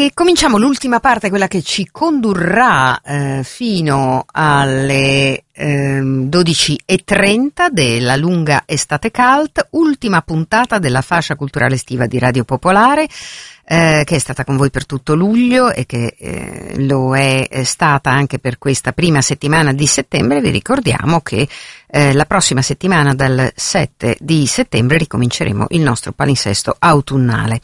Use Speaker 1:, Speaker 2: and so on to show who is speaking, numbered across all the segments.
Speaker 1: E cominciamo l'ultima parte, quella che ci condurrà fino alle 12:30 della lunga estate cult, ultima puntata della fascia culturale estiva di Radio Popolare, che è stata con voi per tutto luglio e che lo è stata anche per questa prima settimana di settembre. Vi ricordiamo che la prossima settimana, dal 7 di settembre, ricominceremo il nostro palinsesto autunnale.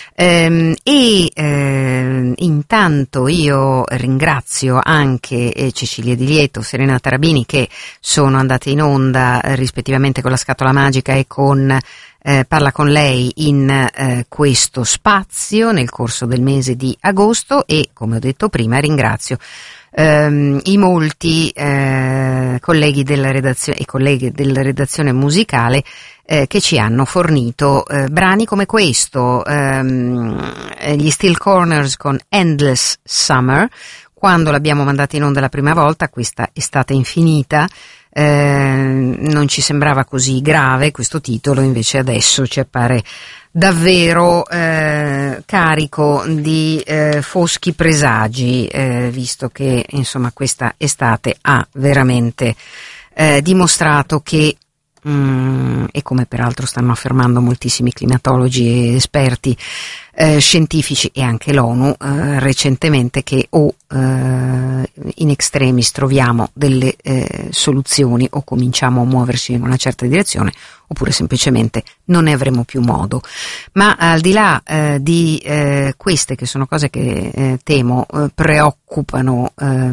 Speaker 1: Intanto io ringrazio anche Cecilia Di Lieto, Serena Tarabini, che sono andate in onda rispettivamente con La Scatola Magica e con Parla con lei in questo spazio nel corso del mese di agosto, e come ho detto prima ringrazio i molti colleghi della redazione e colleghe della redazione musicale che ci hanno fornito brani come questo, gli Steel Corners con Endless Summer. Quando l'abbiamo mandata in onda la prima volta, questa estate infinita, non ci sembrava così grave questo titolo, invece adesso ci appare davvero carico di foschi presagi, visto che insomma questa estate ha veramente dimostrato che, e come peraltro stanno affermando moltissimi climatologi e esperti scientifici e anche l'ONU recentemente, che o in extremis troviamo delle soluzioni o cominciamo a muoverci in una certa direzione, oppure semplicemente non ne avremo più modo. Ma al di là di queste, che sono cose che temo preoccupano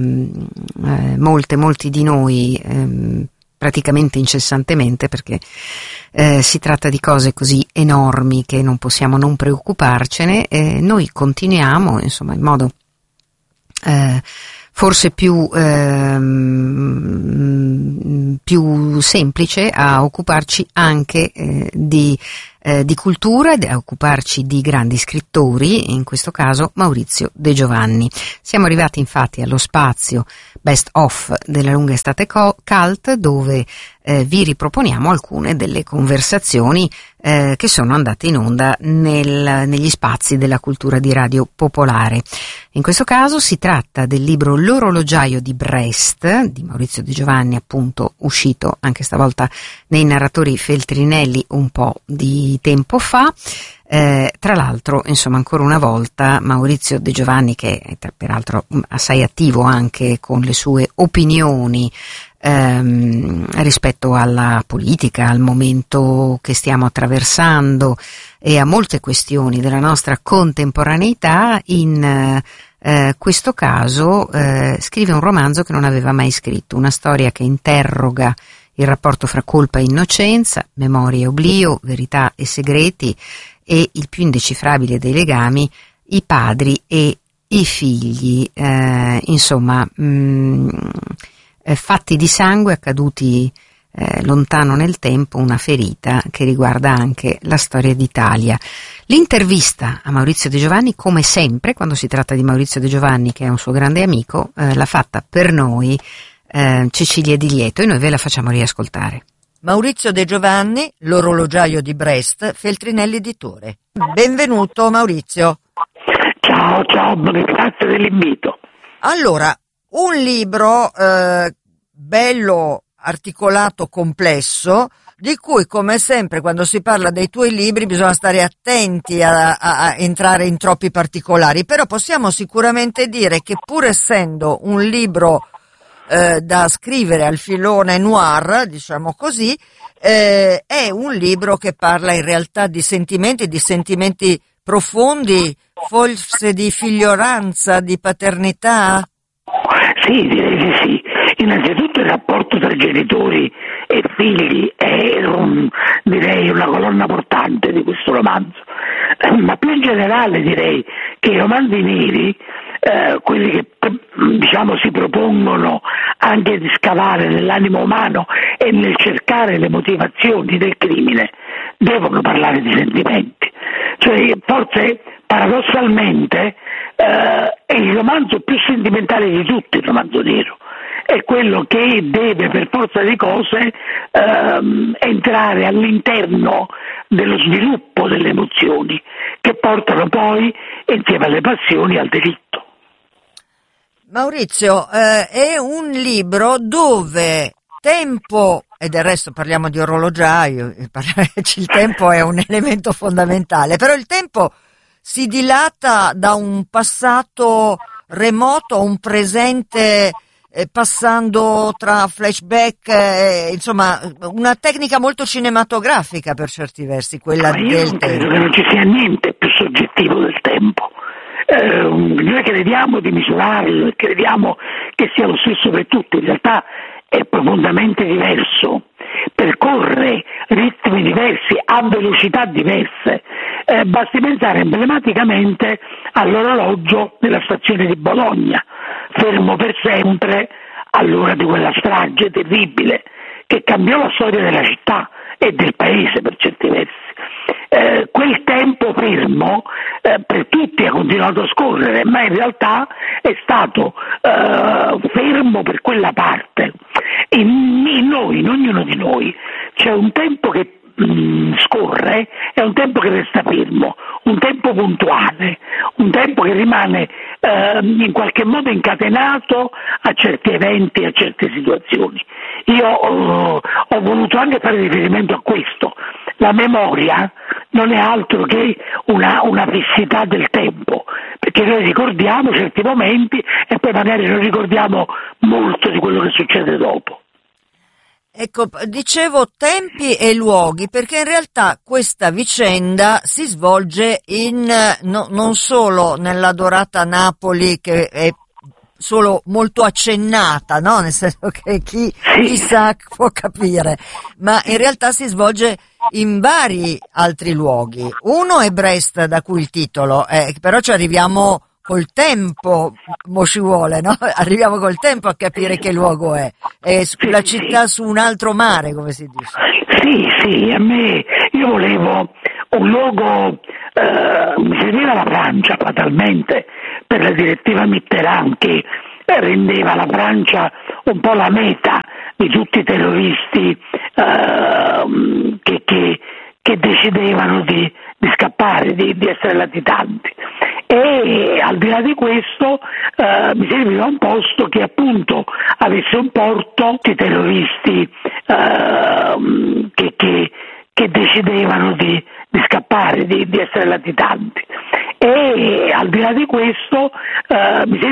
Speaker 1: molti di noi praticamente incessantemente, perché si tratta di cose così enormi che non possiamo non preoccuparcene, noi continuiamo insomma in modo forse più semplice a occuparci anche di cultura, a occuparci di grandi scrittori, in questo caso Maurizio De Giovanni. Siamo arrivati infatti allo spazio Best of della lunga estate cult, dove vi riproponiamo alcune delle conversazioni che sono andate in onda negli spazi della cultura di Radio Popolare. In questo caso si tratta del libro L'orologiaio di Brest di Maurizio De Giovanni, appunto uscito anche stavolta nei narratori Feltrinelli un po' di tempo fa. Tra l'altro, insomma, ancora una volta Maurizio De Giovanni, che è peraltro assai attivo anche con le sue opinioni rispetto alla politica, al momento che stiamo attraversando e a molte questioni della nostra contemporaneità, in questo caso scrive un romanzo che non aveva mai scritto, una storia che interroga il rapporto fra colpa e innocenza, memoria e oblio, verità e segreti, e il più indecifrabile dei legami, i padri e i figli, insomma fatti di sangue accaduti lontano nel tempo, una ferita che riguarda anche la storia d'Italia. L'intervista a Maurizio De Giovanni, come sempre quando si tratta di Maurizio De Giovanni, che è un suo grande amico, l'ha fatta per noi Cecilia Di Lieto, e noi ve la facciamo riascoltare.
Speaker 2: Maurizio De Giovanni, L'orologiaio di Brest, Feltrinelli editore. Benvenuto Maurizio.
Speaker 3: Ciao, grazie dell'invito.
Speaker 2: Allora, un libro bello, articolato, complesso, di cui come sempre quando si parla dei tuoi libri bisogna stare attenti a entrare in troppi particolari, però possiamo sicuramente dire che, pur essendo un libro da scrivere al filone noir, diciamo così, è un libro che parla in realtà di sentimenti profondi, forse di figlioranza, di paternità.
Speaker 3: Sì, direi di sì. Innanzitutto il rapporto tra genitori e figli è direi una colonna portante di questo romanzo, ma più in generale direi che i romanzi neri, quelli che diciamo si propongono anche di scavare nell'animo umano e nel cercare le motivazioni del crimine, devono parlare di sentimenti. Cioè, forse paradossalmente è il romanzo più sentimentale di tutti, il romanzo nero, è quello che deve per forza di cose entrare all'interno dello sviluppo delle emozioni che portano poi insieme alle passioni al delitto.
Speaker 2: Maurizio, è un libro dove tempo, e del resto parliamo di orologiaio, il tempo è un elemento fondamentale, però il tempo si dilata da un passato remoto a un presente, passando tra flashback, insomma una tecnica molto cinematografica per certi versi, quella
Speaker 3: Ma io
Speaker 2: del
Speaker 3: non credo
Speaker 2: tempo.
Speaker 3: che non ci sia niente più soggettivo del tempo. Noi crediamo di misurarlo e crediamo che sia lo stesso per tutti, in realtà è profondamente diverso, percorre ritmi diversi, a velocità diverse. Basti pensare emblematicamente all'orologio della stazione di Bologna, fermo per sempre all'ora di quella strage terribile che cambiò la storia della città e del paese per certi versi. Quel tempo fermo per tutti ha continuato a scorrere, ma in realtà è stato fermo per quella parte. In noi, in ognuno di noi, c'è un tempo che scorre e un tempo che resta fermo, un tempo puntuale, un tempo che rimane in qualche modo incatenato a certi eventi, a certe situazioni. Io ho voluto anche fare riferimento a questo. La memoria non è altro che una fissità del tempo, perché noi ricordiamo certi momenti e poi magari non ricordiamo molto di quello che succede dopo.
Speaker 2: Ecco, dicevo tempi e luoghi, perché in realtà questa vicenda si svolge non solo nella dorata Napoli, che è solo molto accennata, no? Nel senso che chi sa può capire, ma in realtà si svolge in vari altri luoghi. Uno è Brest, da cui il titolo, però ci arriviamo col tempo, mo ci vuole, no? Arriviamo col tempo a capire che luogo è la città su un altro mare, come si dice.
Speaker 3: Sì, io volevo un luogo, mi serviva la Francia fatalmente per la direttiva Mitterrand che rendeva la Francia un po' la meta di tutti i terroristi che decidevano di scappare, di essere latitanti. E al di là di questo mi serviva un posto che appunto avesse un porto di terroristi che decidevano di scappare, di essere latitanti. E al di là di questo mi serviva